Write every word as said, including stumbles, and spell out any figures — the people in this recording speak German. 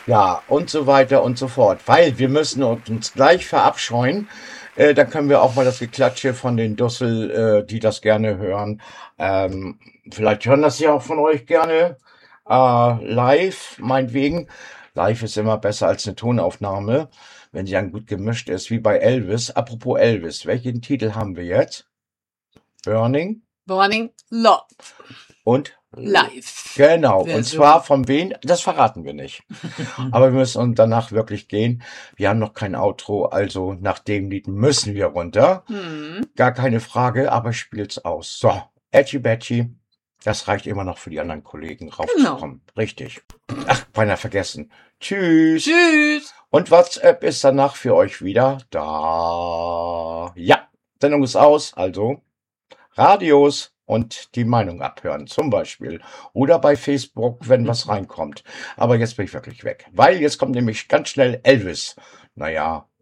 Ja, und so weiter und so fort. Weil wir müssen uns gleich verabscheuen. Äh, dann können wir auch mal das Geklatsche von den Dussel, äh, die das gerne hören. Ähm, vielleicht hören das ja auch von euch gerne. Äh, live, meinetwegen. Live ist immer besser als eine Tonaufnahme, wenn sie dann gut gemischt ist, wie bei Elvis. Apropos Elvis, welchen Titel haben wir jetzt? Burning Burning Love und live. genau. Und Version. zwar von wem? Das verraten wir nicht. Aber wir müssen uns danach wirklich gehen. Wir haben noch kein Outro, also nach dem Lied müssen wir runter. Hm. Gar keine Frage, aber ich spiel's aus. So, Edgy Badgy, das reicht immer noch für die anderen Kollegen raufzukommen. Richtig. Ach, beinahe vergessen. Tschüss. Tschüss. Und WhatsApp ist danach für euch wieder da. Ja, Sendung ist aus, also Radios und die Meinung abhören, zum Beispiel. Oder bei Facebook, wenn was reinkommt. Aber jetzt bin ich wirklich weg. Weil jetzt kommt nämlich ganz schnell Elvis. Naja,